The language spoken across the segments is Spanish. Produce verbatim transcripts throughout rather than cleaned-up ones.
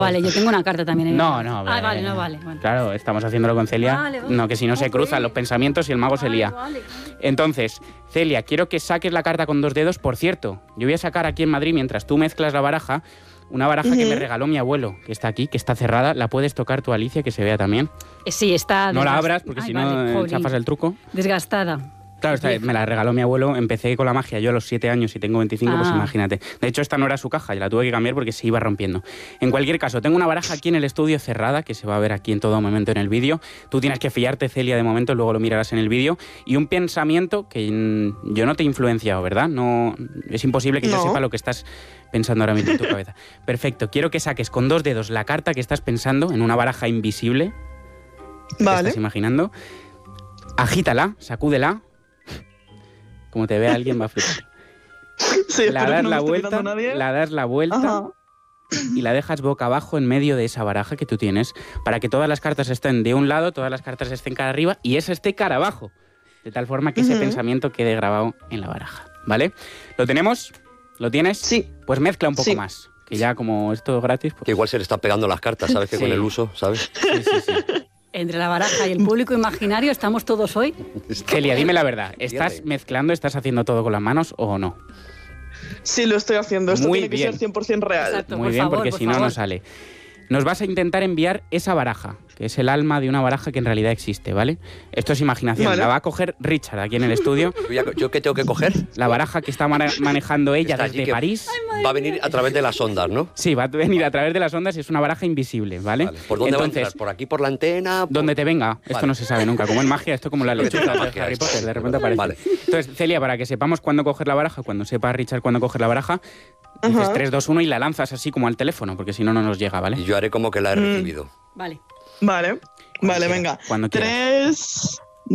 Vale, yo tengo una carta también. No, no. Ah, vale, no vale. Bueno. Claro, estamos haciéndolo con Celia. Vale, vale. No, que si no se Ok. cruzan los pensamientos y el mago se Vale, lía. vale. Entonces, Celia, quiero que saques la carta con dos dedos. Por cierto, yo voy a sacar aquí en Madrid, mientras tú mezclas la baraja, una baraja uh-huh. que me regaló mi abuelo, que está aquí, que está cerrada. ¿La puedes tocar tú, Alicia, que se vea también? Eh, sí, está... No la abras, porque Ay, si vale, no chafas el truco. Desgastada. Claro, esta, me la regaló mi abuelo, empecé con la magia yo a los siete años y tengo veinticinco, ah. pues imagínate. De hecho, esta no era su caja, y la tuve que cambiar porque se iba rompiendo. En cualquier caso, tengo una baraja aquí en el estudio cerrada, que se va a ver aquí en todo momento en el vídeo. Tú tienes que fiarte, Celia, de momento, luego lo mirarás en el vídeo. Y un pensamiento que mmm, yo no te he influenciado, ¿verdad? No, es imposible que no. yo sepa lo que estás pensando ahora mismo en tu cabeza. Perfecto, quiero que saques con dos dedos la carta que estás pensando en una baraja invisible. Vale. ¿Te estás imaginando? Agítala, sacúdela. Como te vea alguien va a flipar. Sí, la das no la vuelta, la das la vuelta Ajá. y la dejas boca abajo en medio de esa baraja que tú tienes para que todas las cartas estén de un lado, todas las cartas estén cara arriba y esa esté cara abajo. De tal forma que uh-huh. ese pensamiento quede grabado en la baraja, ¿vale? ¿Lo tenemos? ¿Lo tienes? Sí. Pues mezcla un poco sí. más. Que ya como esto es gratis... Pues... Que igual se le están pegando las cartas, ¿sabes? Que sí. con el uso, ¿sabes? Sí, sí, sí. Entre la baraja y el público imaginario, ¿estamos todos hoy? Celia, dime la verdad. ¿Estás mezclando, estás haciendo todo con las manos o no? Sí, lo estoy haciendo. Esto Muy tiene bien. que ser cien por ciento real. Exacto, Muy por bien, favor, porque por si no, favor. no sale. Nos vas a intentar enviar esa baraja, que es el alma de una baraja que en realidad existe, ¿vale? Esto es imaginación. Vale. La va a coger Richard aquí en el estudio. ¿Yo qué tengo que coger? La baraja que está manejando ella está desde París. Va a venir a través de las ondas, ¿no? Sí, va a venir a través de las ondas y es una baraja invisible, ¿vale? vale. ¿Por dónde Entonces, va a entrar? ¿Por aquí, por la antena? Por... Donde te venga. Esto vale. no se sabe nunca. Como en magia, esto como la lechuza de Harry Potter. De repente aparece. Vale. Entonces, Celia, para que sepamos cuándo coger la baraja, cuando sepa Richard cuándo coger la baraja, dices Ajá. tres, dos, uno y la lanzas así como al teléfono, porque si no, no nos llega, ¿vale? Y yo haré como que la he recibido. Mm. Vale. Vale. Vale, quiera, venga. Cuando Tres,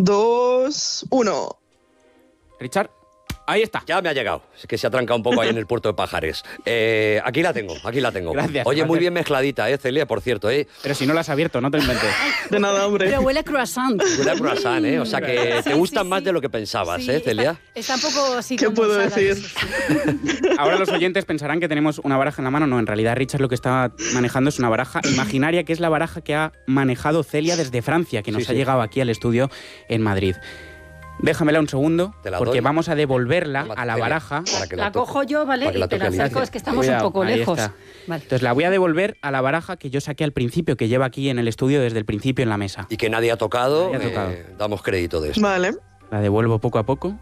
dos, uno. Richard, ahí está. Ya me ha llegado. Es que se ha trancado un poco ahí en el puerto de Pajares. Eh, aquí la tengo, aquí la tengo. Gracias. Oye, gracias. muy bien mezcladita, ¿eh, Celia? Por cierto, ¿eh? Pero si no la has abierto, no te inventes. De nada, hombre. Pero huele a croissant. Huele a croissant, ¿eh? O sea que Sí, te gustan sí, más sí. de lo que pensabas, Sí, ¿eh, Celia? Está, está un poco así. ¿Qué como puedo usada, decir? eso sí. Ahora los oyentes pensarán que tenemos una baraja en la mano. No, en realidad Richard lo que está manejando es una baraja imaginaria, que es la baraja que ha manejado Celia desde Francia, que nos Sí, ha sí. llegado aquí al estudio en Madrid. Déjamela un segundo, Te la porque doy. vamos a devolverla Toma, a la Celia, baraja. para que La toque. cojo yo, ¿vale? Para que la Y te la toque saco, Alicia. es que estamos Cuidado, un poco ahí lejos. está. Vale. Entonces la voy a devolver a la baraja que yo saqué al principio, que lleva aquí en el estudio desde el principio en la mesa. Y que nadie ha tocado, Nadie ha eh, tocado. damos crédito de eso. Vale. La devuelvo poco a poco.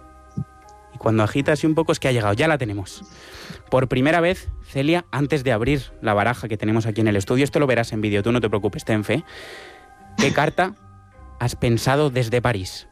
Y cuando agita así un poco es que ha llegado. Ya la tenemos. Por primera vez, Celia, antes de abrir la baraja que tenemos aquí en el estudio, esto lo verás en vídeo, tú no te preocupes, ten fe. ¿Qué carta has pensado desde París?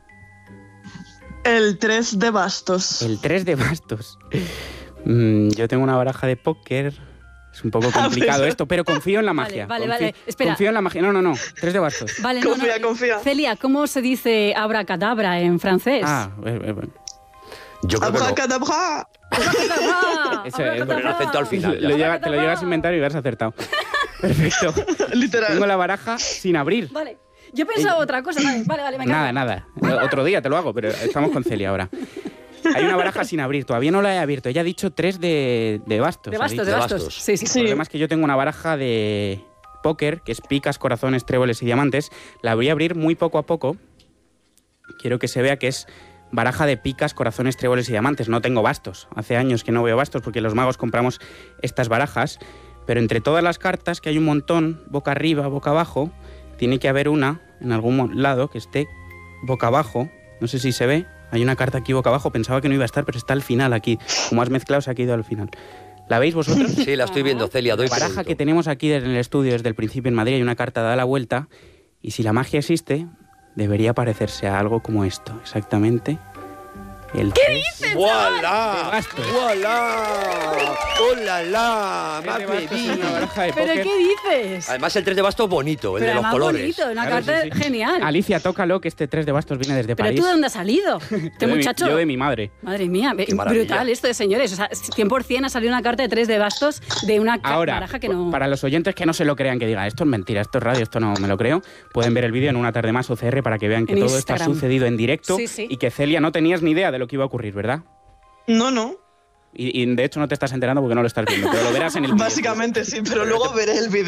El tres de bastos. El tres de bastos. Mm, yo tengo una baraja de póker. Es un poco complicado esto, pero confío en la magia. Vale, Confi- vale, espera. Confío en la magia. No, no, no. Tres de bastos. Vale, no, Confía, no. confía. Celia, ¿cómo se dice abracadabra en francés? Ah, eh, eh, Yo creo que no. Abracadabra. Abracadabra, Eso es, Con el acento al final. lo ya. llega- te lo llegas a inventar y verás acertado. Perfecto. Literal. Tengo la baraja sin abrir. Vale. Yo he pensado otra cosa. Vale, vale, vale, venga. Nada, nada. Otro día te lo hago, pero estamos con Celia ahora. Hay una baraja sin abrir, todavía no la he abierto. Ella ha dicho tres de, de bastos. De ha bastos, dicho. de De bastos. bastos. Sí, sí. El Sí. problema es que yo tengo una baraja de póker, que es picas, corazones, tréboles y diamantes. La voy a abrir muy poco a poco. Quiero que se vea que es baraja de picas, corazones, tréboles y diamantes. No tengo bastos. Hace años que no veo bastos porque los magos compramos estas barajas. Pero entre todas las cartas, que hay un montón, boca arriba, boca abajo, tiene que haber una en algún mo- lado que esté boca abajo. No sé si se ve. Hay una carta aquí boca abajo. Pensaba que no iba a estar, pero está al final aquí. Como has mezclado, se ha ido al final. ¿La veis vosotros? Sí, la estoy viendo, Celia, doy La baraja crédito. que tenemos aquí en el estudio desde el principio en Madrid, hay una carta da la vuelta, y si la magia existe, debería parecerse a algo como esto, exactamente. El ¿Qué dices? ¡Voilà! De bastos. ¡Voilà! ¡Hola, la! ¡Más Una baraja de ¿Pero póker. qué dices? Además, el tres de bastos bonito, el Pero de los además colores. bonito, una Claro, carta sí, sí. genial. Alicia, tócalo, que este tres de bastos viene desde ¿Pero París. tú de dónde has salido? Yo Este de mi- muchacho. yo de mi madre. Madre mía, Qué maravilla. brutal esto de señores. O sea, cien por ciento ha salido una carta de tres de bastos de una ca- Ahora, baraja que no... para los oyentes que no se lo crean, que digan, esto es mentira, esto es radio, esto no me lo creo, pueden ver el vídeo en Una Tarde Más O C R para que vean que En todo Instagram. está sucedido en directo Sí, sí. y que Celia no tenías ni idea de lo que iba a ocurrir, ¿verdad? No, no. Y, y de hecho no te estás enterando porque no lo estás viendo, pero lo verás en el vídeo. Básicamente sí, pero luego veré el vídeo.